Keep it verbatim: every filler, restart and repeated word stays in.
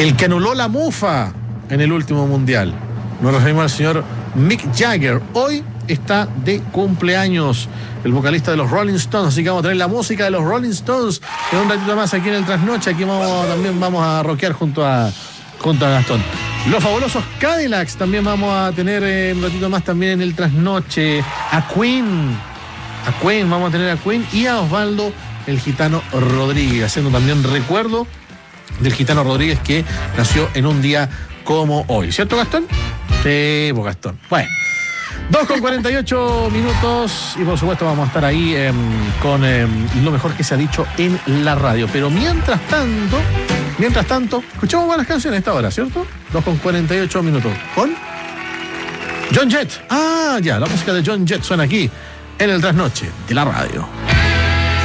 El que anuló la mufa en el último mundial. Nos referimos al señor Mick Jagger. Hoy está de cumpleaños el vocalista de los Rolling Stones, así que vamos a tener la música de los Rolling Stones en un ratito más aquí en el Trasnoche. Aquí vamos, también vamos a rockear junto a, junto a Gastón. Los fabulosos Cadillacs también vamos a tener eh, un ratito más también en el Trasnoche. A Queen, a Queen, vamos a tener a Queen y a Osvaldo el Gitano Rodríguez, haciendo también recuerdo del Gitano Rodríguez que nació en un día como hoy, ¿cierto, Gastón? Sí, pues Gastón. Bueno, dos con cuarenta y ocho minutos y por supuesto vamos a estar ahí eh, con eh, lo mejor que se ha dicho en la radio. Pero mientras tanto, mientras tanto, escuchamos buenas canciones a esta hora, ¿cierto? dos con cuarenta y ocho minutos. ¿Con? John Jett. Ah, ya, la música de John Jett suena aquí en el Trasnoche de la radio.